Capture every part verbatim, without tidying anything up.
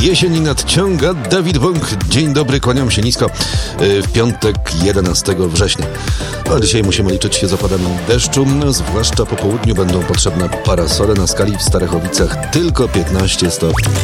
Jesieni nadciąga. Dawid Bąk, dzień dobry, kłaniam się nisko. W piątek jedenastego września. A dzisiaj musimy liczyć się z opadami deszczu, zwłaszcza po południu będą potrzebne parasole. Na skali w Starachowicach tylko piętnaście stopni.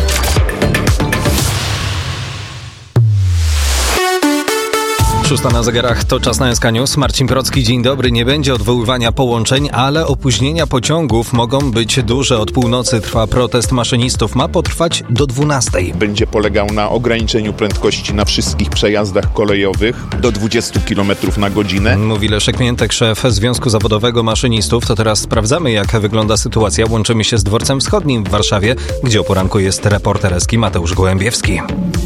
Szósta na zegarach, to czas na S K News. Marcin Procki, dzień dobry. Nie będzie odwoływania połączeń, ale opóźnienia pociągów mogą być duże. Od północy trwa protest maszynistów. Ma potrwać do dwunastej. Będzie polegał na ograniczeniu prędkości na wszystkich przejazdach kolejowych do dwadzieścia kilometrów na godzinę. Mówi Leszek Miętek, szef Związku Zawodowego Maszynistów. To teraz sprawdzamy, jak wygląda sytuacja. Łączymy się z Dworcem Wschodnim w Warszawie, gdzie o poranku jest reporter S K Mateusz Gołębiewski.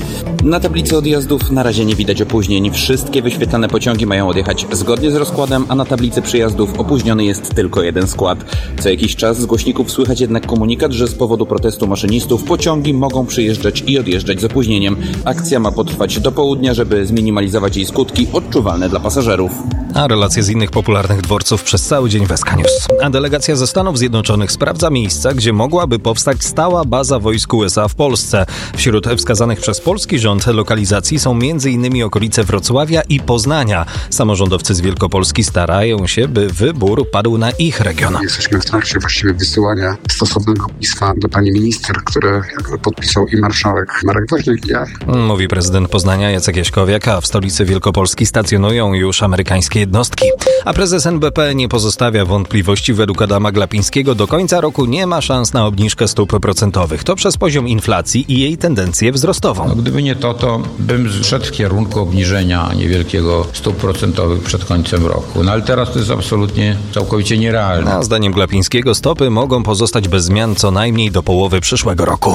Na tablicy odjazdów na razie nie widać opóźnień. Wszystkie wyświetlane pociągi mają odjechać zgodnie z rozkładem, a na tablicy przyjazdów opóźniony jest tylko jeden skład. Co jakiś czas z głośników słychać jednak komunikat, że z powodu protestu maszynistów pociągi mogą przyjeżdżać i odjeżdżać z opóźnieniem. Akcja ma potrwać do południa, żeby zminimalizować jej skutki odczuwalne dla pasażerów. A relacje z innych popularnych dworców przez cały dzień w S K News. A delegacja ze Stanów Zjednoczonych sprawdza miejsca, gdzie mogłaby powstać stała baza wojsk U S A w Polsce. Wśród wskazanych przez polski rząd lokalizacji są m.in. okolice Wrocławia i Poznania. Samorządowcy z Wielkopolski starają się, by wybór padł na ich region. Jesteśmy w trakcie właściwie wysyłania stosownego pisma do pani minister, które podpisał i marszałek Marek Woźniak i ja. Mówi prezydent Poznania Jacek Jaśkowiak, a w stolicy Wielkopolski stacjonują już amerykańskie jednostki. A prezes N B P nie pozostawia wątpliwości. Według Adama Glapińskiego do końca roku nie ma szans na obniżkę stóp procentowych. To przez poziom inflacji i jej tendencję wzrostową. No, gdyby nie to, to bym szedł w kierunku obniżenia niewielkiego stóp procentowych przed końcem roku. No ale teraz to jest absolutnie, całkowicie nierealne. A zdaniem Glapińskiego stopy mogą pozostać bez zmian co najmniej do połowy przyszłego roku.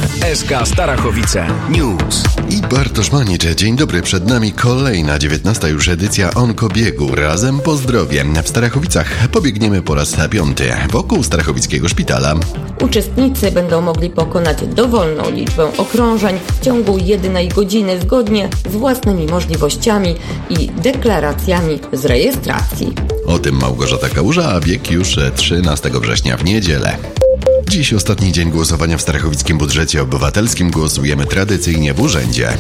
S K Starachowice News. I Bartosz Manicz, dzień dobry. Przed nami kolejna, dziewiętnasta już edycja Onkobiegu. Razem po zdrowie. W Starachowicach pobiegniemy po raz piąty wokół Starachowickiego Szpitala. Uczestnicy będą mogli pokonać dowolną liczbę okrążeń w ciągu jednej godziny zgodnie z własnymi możliwościami i deklaracjami z rejestracji. O tym Małgorzata Kałuża, a bieg już trzynastego września w niedzielę. Dziś ostatni dzień głosowania w Starachowickim Budżecie Obywatelskim. Głosujemy tradycyjnie w urzędzie.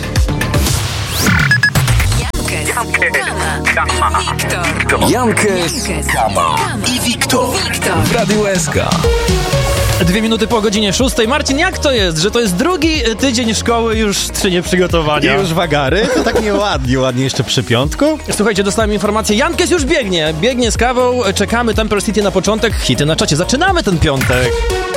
Jankes, Kama i Wiktor w Radiu S K. Dwie minuty po godzinie szóstej. Marcin, jak to jest, że to jest drugi tydzień szkoły, już trzy nieprzygotowania? I już wagary? To tak nieładnie, ładnie jeszcze przy piątku. Słuchajcie, dostałem informację, Jankes już biegnie, biegnie z kawą, czekamy Temper City na początek, hity na czacie, zaczynamy ten piątek.